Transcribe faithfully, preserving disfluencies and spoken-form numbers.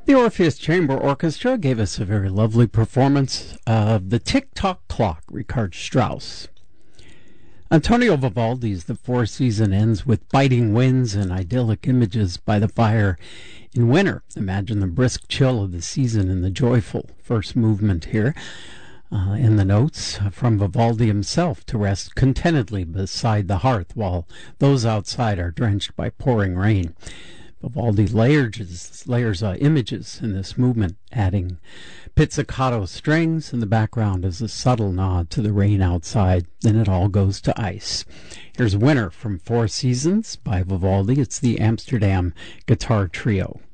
The Orpheus Chamber Orchestra gave us a very lovely performance of the Tick-Tock Clock, Richard Strauss. Antonio Vivaldi's The Four Seasons ends with biting winds and idyllic images by the fire in winter. Imagine the brisk chill of the season in the joyful first movement here. Uh, in the notes from Vivaldi himself to rest contentedly beside the hearth while those outside are drenched by pouring rain. Vivaldi layers, layers uh, images in this movement, adding pizzicato strings in the background as a subtle nod to the rain outside. Then it all goes to ice. Here's Winter from Four Seasons by Vivaldi. It's the Amsterdam Guitar Trio.